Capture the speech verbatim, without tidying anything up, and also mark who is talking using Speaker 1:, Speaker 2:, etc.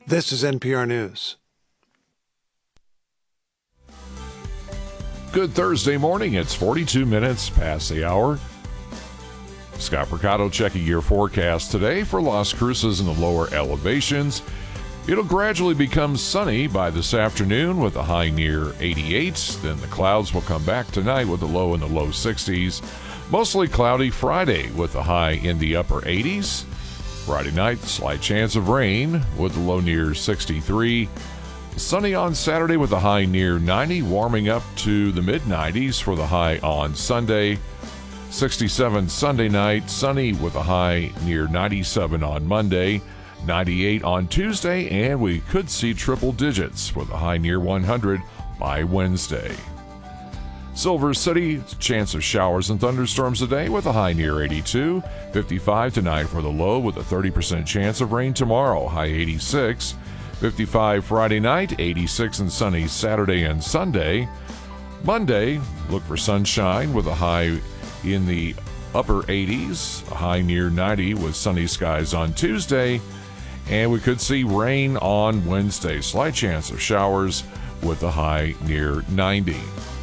Speaker 1: This is N P R News.
Speaker 2: Good Thursday morning. It's forty-two minutes past the hour. Scott Mercado checking your forecast today for Las Cruces in the lower elevations. It'll gradually become sunny by this afternoon with a high near eighty-eight. Then the clouds will come back tonight with a low in the low sixties. Mostly cloudy Friday with a high in the upper eighties. Friday night, slight chance of rain with a low near sixty-three. Sunny on Saturday with a high near ninety, warming up to the mid nineties for the high on Sunday. sixty-seven Sunday night, sunny with a high near ninety-seven on Monday. ninety-eight on Tuesday, and we could see triple digits with a high near one hundred by Wednesday. Silver City, chance of showers and thunderstorms today with a high near eighty-two. fifty-five tonight for the low with a thirty percent chance of rain tomorrow, high eighty-six. fifty-five Friday night, eighty-six and sunny Saturday and Sunday. Monday, look for sunshine with a high in the upper eighties, a high near ninety with sunny skies on Tuesday. And we could see rain on Wednesday, slight chance of showers with a high near ninety.